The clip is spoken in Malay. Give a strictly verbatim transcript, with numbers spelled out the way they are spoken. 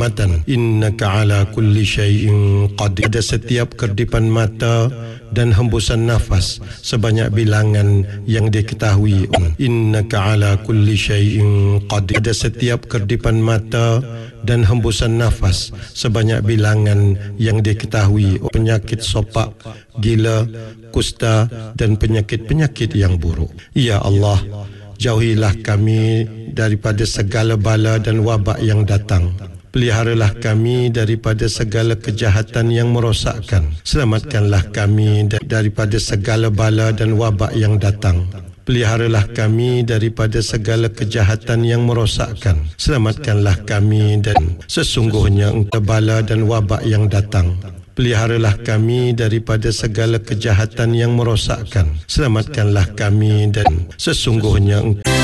Muhammadan innaka ala kulli syai'in qadir. Pada setiap kerdipan mata dan hembusan nafas sebanyak bilangan yang diketahui. Innaka ala kulli syai'in qadir. Pada setiap kerdipan mata dan hembusan nafas sebanyak bilangan yang diketahui. Penyakit sopak, gila, kusta dan penyakit-penyakit yang buruk. Ya Allah, jauhilah kami daripada segala bala dan wabak yang datang. Peliharalah kami daripada segala kejahatan yang merosakkan. Selamatkanlah kami daripada segala bala dan wabak yang datang. Peliharalah kami daripada segala kejahatan yang merosakkan. Selamatkanlah kami dan sesungguhnya engkau bala dan wabak yang datang. Peliharalah kami daripada segala kejahatan yang merosakkan. Selamatkanlah kami dan sesungguhnya engkau